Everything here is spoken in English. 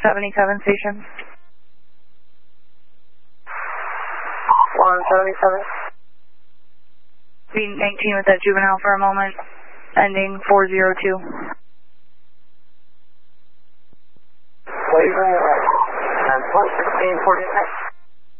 177 station. 177. Be 19 with that juvenile for a moment, ending 402. Wait, 116, 49.